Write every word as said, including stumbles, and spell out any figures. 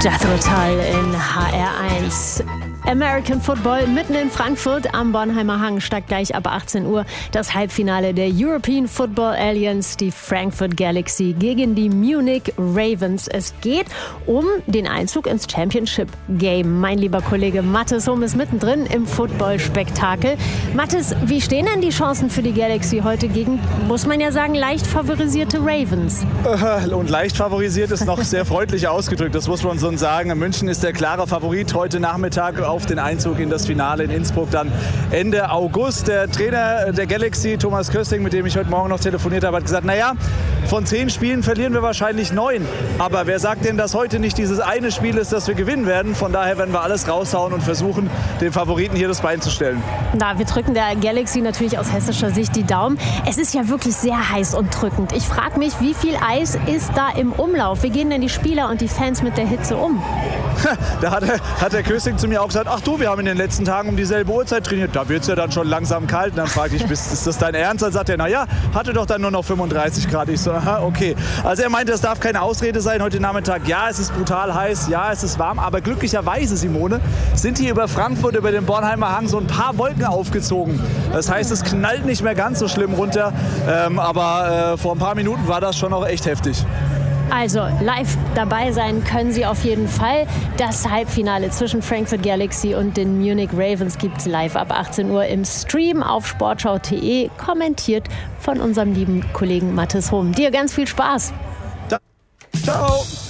Jethro Tull in H R eins. American Football mitten in Frankfurt am Bornheimer Hang steigt gleich ab achtzehn Uhr das Halbfinale der European Football Alliance, die Frankfurt Galaxy gegen die Munich Ravens. Es geht um den Einzug ins Championship Game. Mein lieber Kollege Mathis Hohm ist mittendrin im Football-Spektakel. Mathis, wie stehen denn die Chancen für die Galaxy heute gegen, muss man ja sagen, leicht favorisierte Ravens? Und leicht favorisiert ist noch sehr freundlich ausgedrückt, das muss man so sagen. München ist der klare Favorit heute Nachmittag auf den Einzug in das Finale in Innsbruck dann Ende August. Der Trainer der Galaxy, Thomas Kösting, mit dem ich heute Morgen noch telefoniert habe, hat gesagt, naja, von zehn Spielen verlieren wir wahrscheinlich neun. Aber wer sagt denn, dass heute nicht dieses eine Spiel ist, das wir gewinnen werden? Von daher werden wir alles raushauen und versuchen, den Favoriten hier das Bein zu stellen. Na, wir drücken der Galaxy natürlich aus hessischer Sicht die Daumen. Es ist ja wirklich sehr heiß und drückend. Ich frage mich, wie viel Eis ist da im Umlauf? Wie gehen denn die Spieler und die Fans mit der Hitze um? Da hat, er, hat der Kösting zu mir auch gesagt, ach du, wir haben in den letzten Tagen um dieselbe Uhrzeit trainiert. Da wird es ja dann schon langsam kalt. Und dann frage ich, ist das dein Ernst? Dann sagt er, naja, hatte doch dann nur noch fünfunddreißig Grad. Ich so, aha, okay. Also er meinte, das darf keine Ausrede sein heute Nachmittag. Ja, es ist brutal heiß, ja, es ist warm. Aber glücklicherweise, Simone, sind hier über Frankfurt, über den Bornheimer Hang so ein paar Wolken aufgezogen. Das heißt, es knallt nicht mehr ganz so schlimm runter. Ähm, aber äh, vor ein paar Minuten war das schon noch echt heftig. Also live dabei sein können Sie auf jeden Fall. Das Halbfinale zwischen Frankfurt Galaxy und den Munich Ravens gibt es live ab achtzehn Uhr im Stream auf sportschau punkt de, kommentiert von unserem lieben Kollegen Mathis Hohm. Dir ganz viel Spaß. Ciao.